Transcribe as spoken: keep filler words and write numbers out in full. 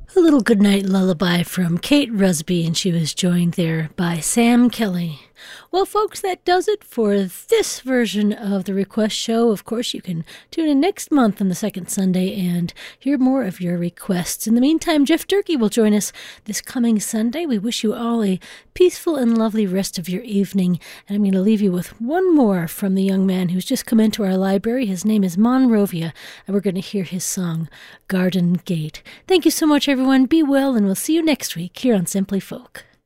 A little goodnight lullaby from Kate Rusby, and she was joined there by Sam Kelly. Well, folks, that does it for this version of the Request Show. Of course, you can tune in next month on the second Sunday and hear more of your requests. In the meantime, Jeff Durkee will join us this coming Sunday. We wish you all a peaceful and lovely rest of your evening. And I'm going to leave you with one more from the young man who's just come into our library. His name is Monrovia, and we're going to hear his song, Garden Gate. Thank you so much, everyone. Be well, and we'll see you next week here on Simply Folk.